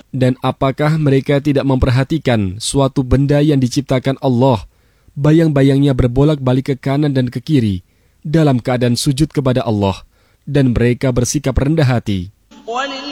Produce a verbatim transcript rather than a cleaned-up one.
Dan apakah mereka tidak memperhatikan suatu benda yang diciptakan Allah, bayang-bayangnya berbolak-balik ke kanan dan ke kiri dalam keadaan sujud kepada Allah, dan mereka bersikap rendah hati.